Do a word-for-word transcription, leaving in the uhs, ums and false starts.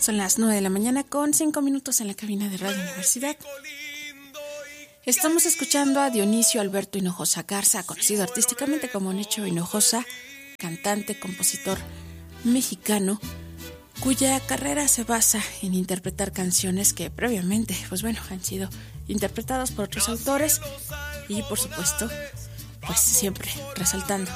Son las nueve de la mañana con cinco minutos en la cabina de Radio Universidad. Estamos escuchando a Dionisio Alberto Hinojosa Garza, conocido artísticamente como Necho Hinojosa, cantante, compositor mexicano, cuya carrera se basa en interpretar canciones que previamente, pues bueno, han sido interpretadas por otros autores y, por supuesto, pues siempre resaltando